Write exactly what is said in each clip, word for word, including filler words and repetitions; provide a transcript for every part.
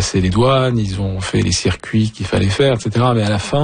passé les douanes, ils ont fait les circuits qu'il fallait faire, et cetera. Mais à la fin,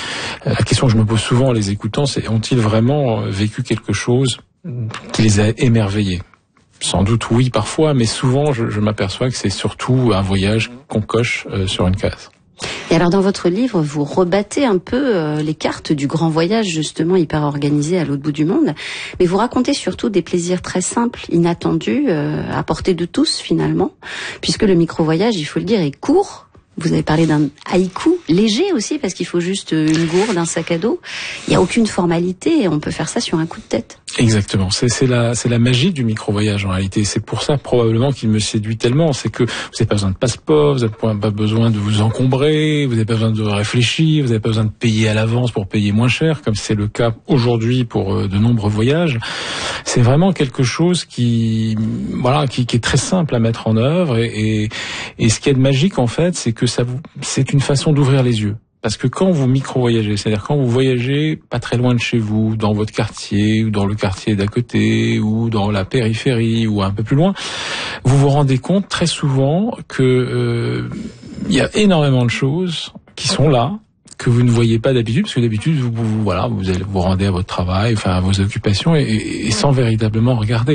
la question que je me pose souvent en les écoutant, c'est ont-ils vraiment vécu quelque chose qui les a émerveillés ? Sans doute oui parfois, mais souvent je, je m'aperçois que c'est surtout un voyage qu'on coche euh, sur une case. Et alors dans votre livre, vous rebattez un peu euh, les cartes du grand voyage justement hyper organisé à l'autre bout du monde, mais vous racontez surtout des plaisirs très simples, inattendus, euh, à portée de tous finalement, puisque le micro-voyage, il faut le dire, est court. Vous avez parlé d'un haïku léger aussi, parce qu'il faut juste une gourde, un sac à dos. Il n'y a aucune formalité et on peut faire ça sur un coup de tête. Exactement. C'est, c'est la, c'est la magie du micro-voyage en réalité. C'est pour ça probablement qu'il me séduit tellement. C'est que vous n'avez pas besoin de passeport, vous n'avez pas besoin de vous encombrer, vous n'avez pas besoin de réfléchir, vous n'avez pas besoin de payer à l'avance pour payer moins cher, comme c'est le cas aujourd'hui pour de nombreux voyages. C'est vraiment quelque chose qui, voilà, qui, qui est très simple à mettre en œuvre et, et, et ce qui est de magique en fait, c'est que ça vous, c'est une façon d'ouvrir les yeux. Parce que quand vous micro-voyagez, c'est-à-dire quand vous voyagez pas très loin de chez vous, dans votre quartier, ou dans le quartier d'à côté, ou dans la périphérie, ou un peu plus loin, vous vous rendez compte très souvent que euh, il y a énormément de choses qui sont là, que vous ne voyez pas d'habitude, parce que d'habitude, vous, vous voilà, vous allez vous rendez à votre travail, enfin à vos occupations, et, et sans véritablement regarder.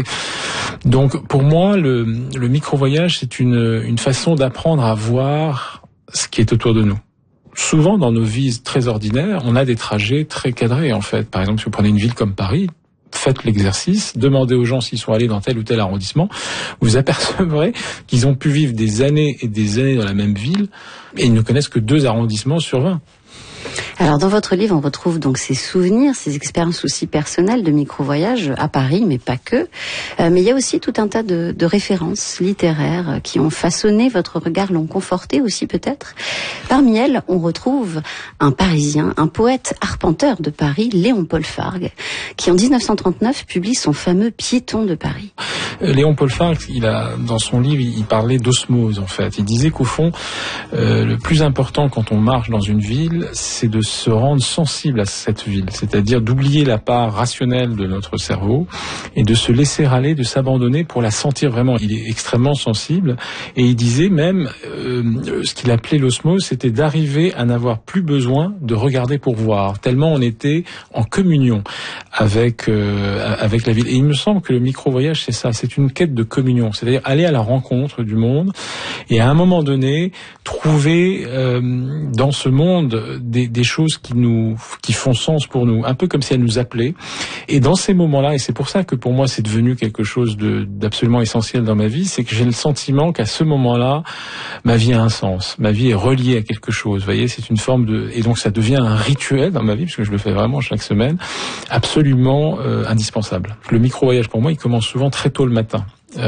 Donc, pour moi, le, le micro-voyage, c'est une, une façon d'apprendre à voir ce qui est autour de nous. Souvent, dans nos vies très ordinaires, on a des trajets très cadrés, en fait. Par exemple, si vous prenez une ville comme Paris, faites l'exercice, demandez aux gens s'ils sont allés dans tel ou tel arrondissement, vous apercevrez qu'ils ont pu vivre des années et des années dans la même ville, et ils ne connaissent que deux arrondissements sur vingt. Alors dans votre livre, on retrouve donc ces souvenirs, ces expériences aussi personnelles de micro-voyage à Paris, mais pas que. Euh, mais il y a aussi tout un tas de, de références littéraires qui ont façonné votre regard, l'ont conforté aussi peut-être. Parmi elles, on retrouve un Parisien, un poète arpenteur de Paris, Léon-Paul Fargue, qui en dix-neuf cent trente-neuf publie son fameux Piéton de Paris. Léon-Paul Fargue, il a, dans son livre, il parlait d'osmose en fait. Il disait qu'au fond, euh, le plus important quand on marche dans une ville, c'est de se rendre sensible à cette ville, c'est-à-dire d'oublier la part rationnelle de notre cerveau et de se laisser aller, de s'abandonner pour la sentir vraiment. Il est extrêmement sensible et il disait même, euh, ce qu'il appelait l'osmose, c'était d'arriver à n'avoir plus besoin de regarder pour voir, tellement on était en communion avec euh, avec la ville. Et il me semble que le micro-voyage, c'est ça, c'est une quête de communion, c'est-à-dire aller à la rencontre du monde et à un moment donné, trouver euh, dans ce monde des, des choses qui nous, qui font sens pour nous, un peu comme si elles nous appelaient. Et dans ces moments-là, et c'est pour ça que pour moi c'est devenu quelque chose de, d'absolument essentiel dans ma vie, c'est que j'ai le sentiment qu'à ce moment-là, ma vie a un sens, ma vie est reliée à quelque chose. Vous voyez, c'est une forme de, et donc ça devient un rituel dans ma vie, parce que je le fais vraiment chaque semaine, absolument euh, indispensable. Le micro-voyage pour moi, il commence souvent très tôt le matin.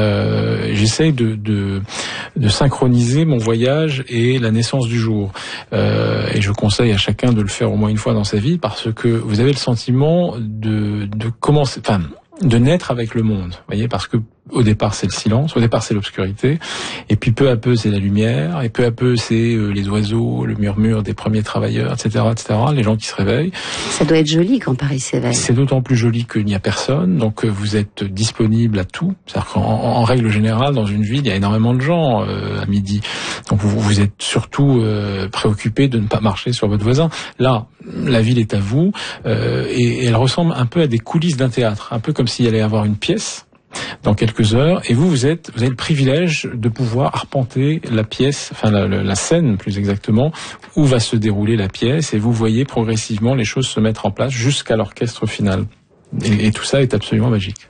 Euh, j'essaye de, de, de synchroniser mon voyage et la naissance du jour. Euh, et je conseille à chacun de le faire au moins une fois dans sa vie parce que vous avez le sentiment de, de commencer, enfin, de naître avec le monde. Vous voyez, parce que au départ c'est le silence, au départ c'est l'obscurité, et puis peu à peu c'est la lumière, et peu à peu c'est euh, les oiseaux, le murmure des premiers travailleurs, et cetera, et cetera, les gens qui se réveillent. Ça doit être joli quand Paris s'éveille. C'est d'autant plus joli qu'il n'y a personne, donc euh, vous êtes disponible à tout. C'est-à-dire qu'en en règle générale, dans une ville, il y a énormément de gens euh, à midi, donc vous, vous êtes surtout euh, préoccupé de ne pas marcher sur votre voisin. Là, la ville est à vous, euh, et, et elle ressemble un peu à des coulisses d'un théâtre, un peu comme s'il y allait avoir une pièce dans quelques heures, et vous, vous êtes, vous avez le privilège de pouvoir arpenter la pièce, enfin la, la scène plus exactement, où va se dérouler la pièce, et vous voyez progressivement les choses se mettre en place jusqu'à l'orchestre final. Et, et tout ça est absolument magique.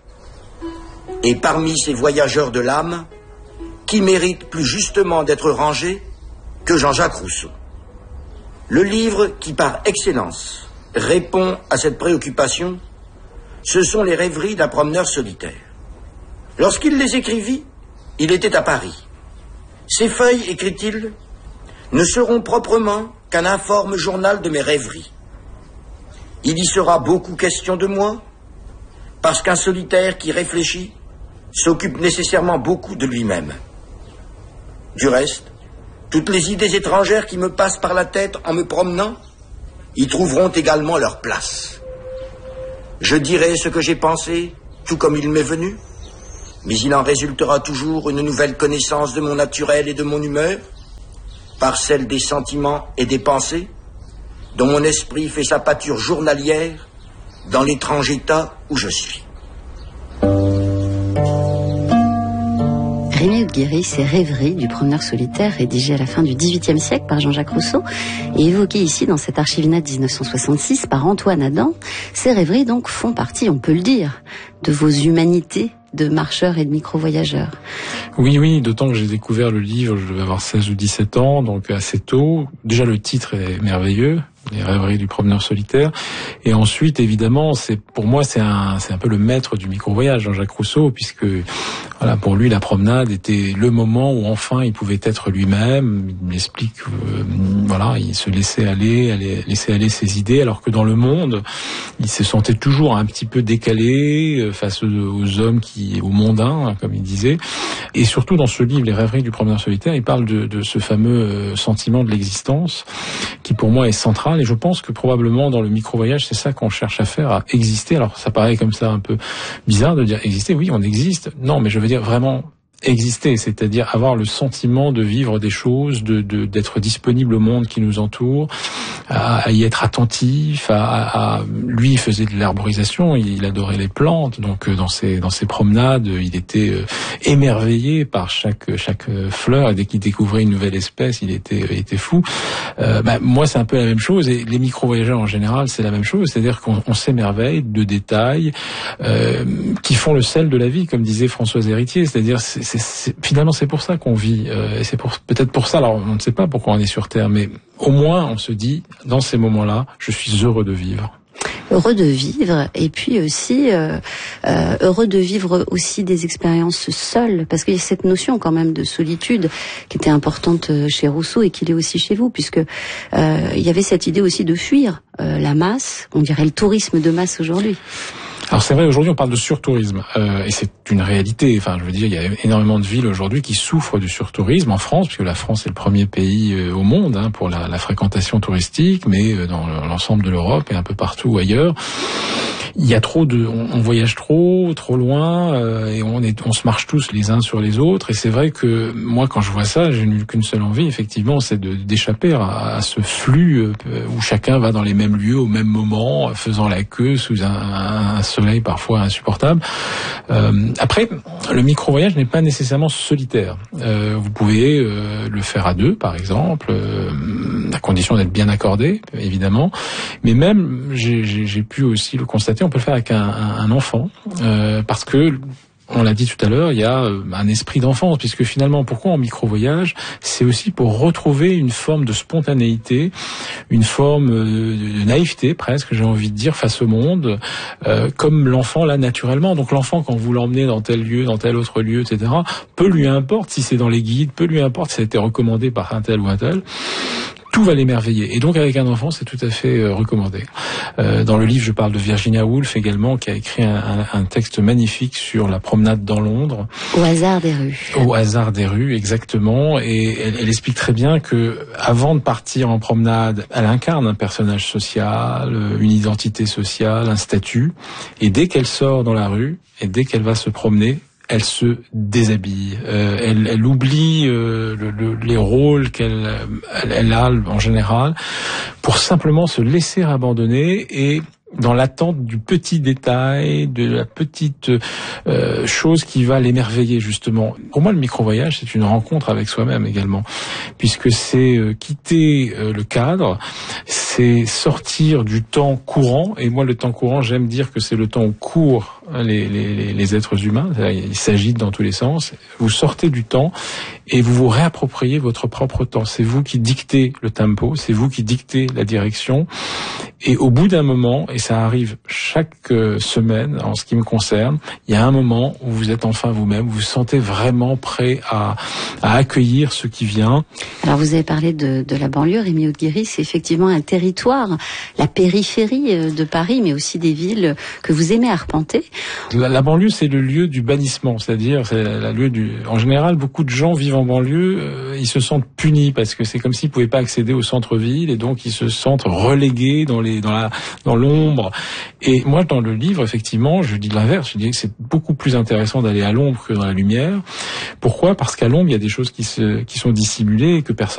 Et parmi ces voyageurs de l'âme, qui mérite plus justement d'être rangé que Jean-Jacques Rousseau? Le livre qui, par excellence, répond à cette préoccupation, ce sont les rêveries d'un promeneur solitaire. Lorsqu'il les écrivit, il était à Paris. Ces feuilles, écrit-il, ne seront proprement qu'un informe journal de mes rêveries. Il y sera beaucoup question de moi, parce qu'un solitaire qui réfléchit s'occupe nécessairement beaucoup de lui-même. Du reste, toutes les idées étrangères qui me passent par la tête en me promenant y trouveront également leur place. Je dirai ce que j'ai pensé, tout comme il m'est venu, mais il en résultera toujours une nouvelle connaissance de mon naturel et de mon humeur, par celle des sentiments et des pensées, dont mon esprit fait sa pâture journalière dans l'étrange état où je suis. Rémy Oudguiris, ses rêveries du promeneur solitaire, rédigé à la fin du dix-huitième siècle par Jean-Jacques Rousseau et évoqué ici dans cet archivinat de dix-neuf cent soixante-six par Antoine Adam. Ces rêveries donc font partie, on peut le dire, de vos humanités de marcheurs et de micro-voyageurs. Oui, oui, d'autant que j'ai découvert le livre, je devais avoir seize ou dix-sept ans, donc assez tôt. Déjà, le titre est merveilleux, Les rêveries du promeneur solitaire. Et ensuite, évidemment, c'est pour moi, c'est un, c'est un peu le maître du micro-voyage, Jean-Jacques Rousseau, puisque voilà, pour lui, la promenade était le moment où enfin il pouvait être lui-même. Il m'explique, euh, voilà, il se laissait aller, aller, laisser aller ses idées, alors que dans le monde, il se sentait toujours un petit peu décalé face aux, aux hommes qui, aux mondains, comme il disait. Et surtout dans ce livre, Les rêveries du promeneur solitaire, il parle de, de ce fameux sentiment de l'existence, qui pour moi est central. Et je pense que probablement dans le micro-voyage, c'est ça qu'on cherche à faire, à exister. Alors ça paraît comme ça un peu bizarre de dire exister. Oui, on existe. Non, mais je veux dire vraiment exister, c'est-à-dire avoir le sentiment de vivre des choses, de, de d'être disponible au monde qui nous entoure, à, à y être attentif. À, à, à lui, il faisait de l'arborisation, il, il adorait les plantes, donc dans ses dans ses promenades, il était euh, émerveillé par chaque chaque fleur. Et dès qu'il découvrait une nouvelle espèce, il était il était fou. Euh, bah, moi, c'est un peu la même chose. Et les micro-voyageurs en général, c'est la même chose, c'est-à-dire qu'on on s'émerveille de détails euh, qui font le sel de la vie, comme disait Françoise Héritier, c'est-à-dire c'est C'est, c'est, finalement, c'est pour ça qu'on vit, euh, et c'est pour, peut-être pour ça. Alors, on ne sait pas pourquoi on est sur Terre, mais au moins, on se dit, dans ces moments-là, je suis heureux de vivre. Heureux de vivre, et puis aussi euh, euh, heureux de vivre aussi des expériences seules, parce qu'il y a cette notion quand même de solitude qui était importante chez Rousseau et qui l'est aussi chez vous, puisque euh, il y avait cette idée aussi de fuir euh, la masse, on dirait le tourisme de masse aujourd'hui. Alors c'est vrai, aujourd'hui on parle de surtourisme, euh, et c'est une réalité. Enfin, je veux dire, il y a énormément de villes aujourd'hui qui souffrent du surtourisme en France, puisque la France est le premier pays euh, au monde hein, pour la, la fréquentation touristique, mais euh, dans l'ensemble de l'Europe et un peu partout ailleurs. Il y a trop de, on, on voyage trop, trop loin, euh, et on est, on se marche tous les uns sur les autres. Et c'est vrai que moi, quand je vois ça, j'ai qu'une seule envie, effectivement, c'est de d'échapper à, à ce flux euh, où chacun va dans les mêmes lieux au même moment, faisant la queue sous un, un soleil parfois insupportable. Euh, après, le micro-voyage n'est pas nécessairement solitaire. Euh, vous pouvez euh, le faire à deux, par exemple, euh, à condition d'être bien accordé, évidemment. Mais même, j'ai, j'ai, j'ai pu aussi le constater, on peut le faire avec un, un, un enfant, euh, parce que, on l'a dit tout à l'heure, il y a un esprit d'enfance, puisque finalement, pourquoi en micro-voyage? C'est aussi pour retrouver une forme de spontanéité, une forme de naïveté presque, j'ai envie de dire, face au monde, euh, comme l'enfant là naturellement. Donc l'enfant, quand vous l'emmenez dans tel lieu, dans tel autre lieu, et cetera, peu lui importe si c'est dans les guides, peu lui importe si ça a été recommandé par un tel ou un tel. Tout va l'émerveiller. Et donc, avec un enfant, c'est tout à fait euh, recommandé. Euh, dans le livre, je parle de Virginia Woolf également, qui a écrit un, un, un texte magnifique sur la promenade dans Londres. Au hasard des rues. Au hasard des rues, exactement. Et elle, elle explique très bien que, avant de partir en promenade, elle incarne un personnage social, une identité sociale, un statut. Et dès qu'elle sort dans la rue, et dès qu'elle va se promener, elle se déshabille, euh, elle, elle oublie euh, le, le, les rôles qu'elle elle, elle a en général, pour simplement se laisser abandonner et dans l'attente du petit détail, de la petite euh, chose qui va l'émerveiller justement. Pour moi, le micro-voyage, c'est une rencontre avec soi-même également, puisque c'est euh, quitter euh, le cadre, c'est sortir du temps courant. Et moi, le temps courant, j'aime dire que c'est le temps où courent les, les, les êtres humains. Ils s'agitent dans tous les sens. Vous sortez du temps et vous vous réappropriez votre propre temps. C'est vous qui dictez le tempo, c'est vous qui dictez la direction. Et au bout d'un moment, et ça arrive chaque semaine en ce qui me concerne, il y a un moment où vous êtes enfin vous-même, vous vous sentez vraiment prêt à, à accueillir ce qui vient. Alors vous avez parlé de, de la banlieue, Rémy Oudguiris, c'est effectivement un territoire, la périphérie de Paris, mais aussi des villes que vous aimez arpenter. La, la banlieue, c'est le lieu du bannissement, c'est-à-dire c'est la lieu du. En général, beaucoup de gens vivent en banlieue, euh, ils se sentent punis parce que c'est comme s'ils pouvaient pas accéder au centre-ville et donc ils se sentent relégués dans les dans la dans l'ombre. Et moi, dans le livre, effectivement, je dis l'inverse. Je dis que c'est beaucoup plus intéressant d'aller à l'ombre que dans la lumière. Pourquoi ? Parce qu'à l'ombre, il y a des choses qui se qui sont dissimulées et que personne